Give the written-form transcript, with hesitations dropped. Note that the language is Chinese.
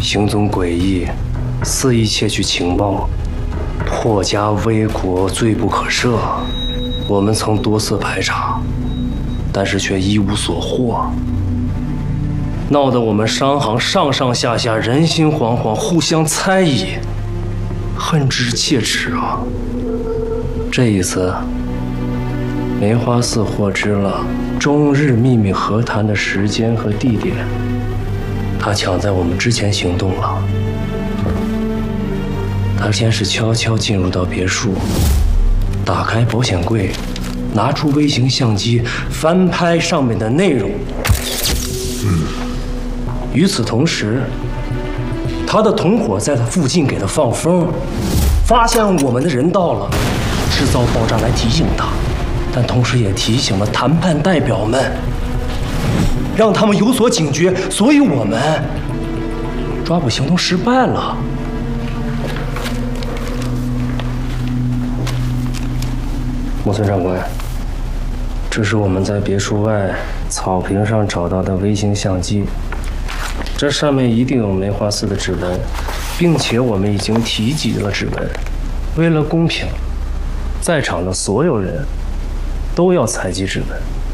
行踪诡异，肆意窃取情报，破家危国，罪不可赦。我们曾多次排查，但是却一无所获，闹得我们商行上上下下人心惶惶，互相猜疑，恨之切齿啊！这一次，梅花寺获知了中日秘密和谈的时间和地点，他抢在我们之前行动了。他先是悄悄进入到别墅，打开保险柜，拿出微型相机，翻拍上面的内容。与此同时，他的同伙在他附近给他放风，发现我们的人到了，制造爆炸来提醒他，但同时也提醒了谈判代表们，让他们有所警觉。所以我们抓捕行动失败了。木村长官，这是我们在别墅外草坪上找到的微型相机。这上面一定有梅花寺的指纹，并且我们已经提及了指纹。为了公平，在场的所有人都要采集指纹。